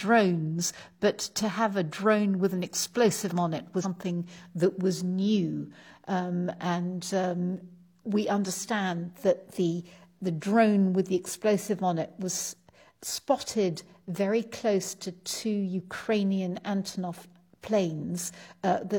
drones, but to have a drone with an explosive on it was something that was new. We understand that the drone with the explosive on it was spotted very close to two Ukrainian Antonov planes that